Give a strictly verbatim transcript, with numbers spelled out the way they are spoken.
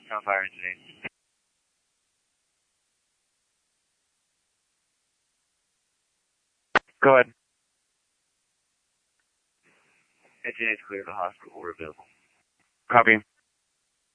No fire engine eight. Go ahead. Engine eight's clear to hospital. We're available. Copy.